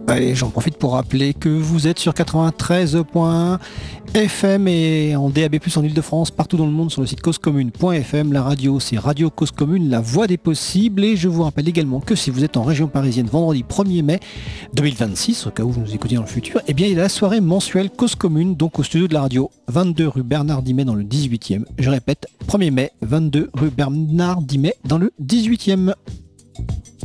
Allez, j'en profite pour rappeler que vous êtes sur 93.1 FM et en DAB+, en Ile-de-France, partout dans le monde sur le site causecommune.fm. La radio, c'est Radio Cause Commune, la voix des possibles. Et je vous rappelle également que si vous êtes en région parisienne vendredi 1er mai 2026, au cas où vous nous écoutez dans le futur, eh bien il y a la soirée mensuelle Cause Commune, donc au studio de la radio, 22 rue Bernard Dimet dans le 18e. Je répète, 1er mai, 22 rue Bernard Dimet dans le 18e.